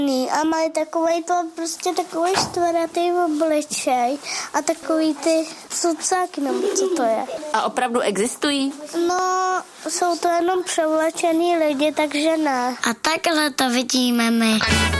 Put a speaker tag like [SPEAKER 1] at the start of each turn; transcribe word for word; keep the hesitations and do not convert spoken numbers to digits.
[SPEAKER 1] A mají takovej to, prostě takový čtveratý obličej a takový ty cucáky, nebo co to je.
[SPEAKER 2] A opravdu existují?
[SPEAKER 1] No, jsou to jenom převlečený lidi, takže ne.
[SPEAKER 3] A takhle to vidíme my.